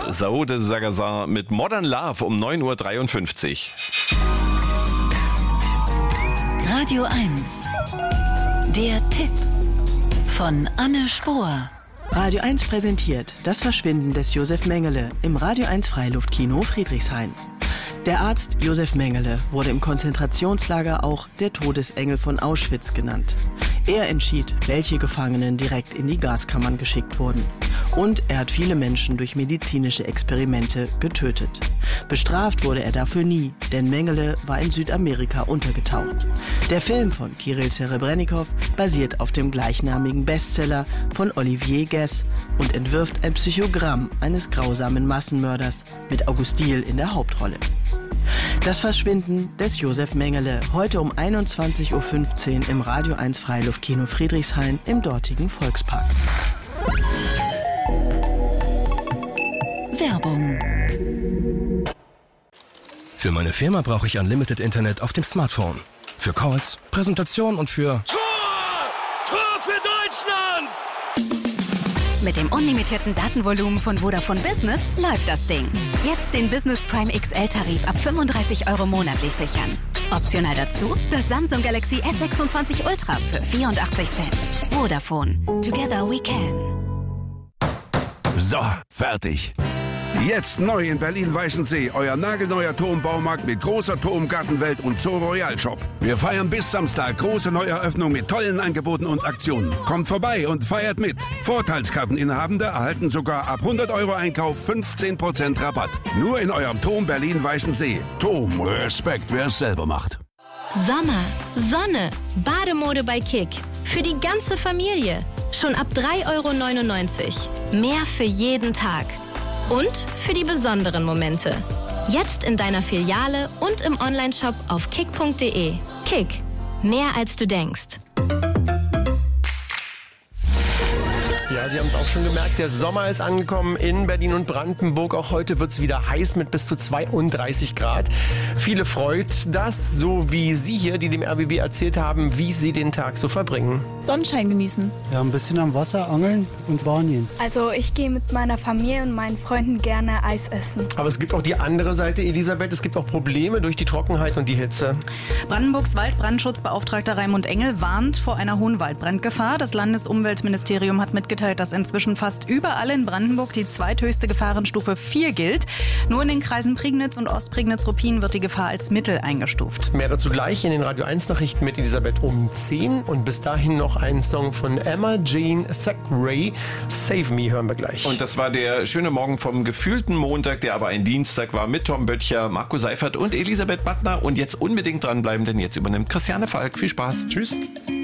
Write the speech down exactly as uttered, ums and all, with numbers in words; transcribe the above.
Saode Sagazar mit Modern Love um neun Uhr dreiundfünfzig. Radio eins. Der Tipp von Anne Spohr. Radio eins präsentiert das Verschwinden des Josef Mengele im Radio eins Freiluftkino Friedrichshain. Der Arzt Josef Mengele wurde im Konzentrationslager auch der Todesengel von Auschwitz genannt. Er entschied, welche Gefangenen direkt in die Gaskammern geschickt wurden. Und er hat viele Menschen durch medizinische Experimente getötet. Bestraft wurde er dafür nie, denn Mengele war in Südamerika untergetaucht. Der Film von Kirill Serebrennikov basiert auf dem gleichnamigen Bestseller von Olivier Guess und entwirft ein Psychogramm eines grausamen Massenmörders mit August Diehl in der Hauptrolle. Das Verschwinden des Josef Mengele, heute um einundzwanzig Uhr fünfzehn im Radio eins Freiluftkino Friedrichshain im dortigen Volkspark. Werbung. Für meine Firma brauche ich Unlimited Internet auf dem Smartphone. Für Calls, Präsentation und für... Tor! Tor für Deutschland! Mit dem unlimitierten Datenvolumen von Vodafone Business läuft das Ding. Jetzt den Business Prime X L-Tarif ab fünfunddreißig Euro monatlich sichern. Optional dazu das Samsung Galaxy S sechsundzwanzig Ultra für vierundachtzig Cent. Vodafone. Together we can. So, fertig. Jetzt neu in Berlin-Weißensee, euer nagelneuer Turmbaumarkt mit großer Turmgartenwelt und Zoo Royal Shop. Wir feiern bis Samstag große Neueröffnung mit tollen Angeboten und Aktionen. Kommt vorbei und feiert mit. Vorteilskarteninhabende erhalten sogar ab hundert Euro Einkauf fünfzehn Prozent Rabatt. Nur in eurem Turm Berlin-Weißensee. Turm, Respekt, wer es selber macht. Sommer, Sonne, Bademode bei Kick. Für die ganze Familie. Schon ab drei Euro neunundneunzig. Mehr für jeden Tag. Und für die besonderen Momente. Jetzt in deiner Filiale und im Onlineshop auf kick punkt de. Kick. Mehr als du denkst. Ja, Sie haben es auch schon gemerkt, der Sommer ist angekommen in Berlin und Brandenburg. Auch heute wird es wieder heiß mit bis zu zweiunddreißig Grad. Viele freut das, so wie Sie hier, die dem R B B erzählt haben, wie Sie den Tag so verbringen. Sonnenschein genießen. Ja, ein bisschen am Wasser angeln und baden gehen. Also ich gehe mit meiner Familie und meinen Freunden gerne Eis essen. Aber es gibt auch die andere Seite, Elisabeth. Es gibt auch Probleme durch die Trockenheit und die Hitze. Brandenburgs Waldbrandschutzbeauftragter Raimund Engel warnt vor einer hohen Waldbrandgefahr. Das Landesumweltministerium hat mitgeteilt, dass inzwischen fast überall in Brandenburg die zweithöchste Gefahrenstufe vier gilt. Nur in den Kreisen Prignitz und Ostprignitz-Ruppin wird die Gefahr als mittel eingestuft. Mehr dazu gleich in den Radio eins Nachrichten mit Elisabeth um zehn. Und bis dahin noch ein Song von Emma Jane Thackeray. Save Me hören wir gleich. Und das war der schöne Morgen vom gefühlten Montag, der aber ein Dienstag war, mit Tom Böttcher, Marco Seifert und Elisabeth Battner. Und jetzt unbedingt dranbleiben, denn jetzt übernimmt Christiane Falk. Viel Spaß. Tschüss.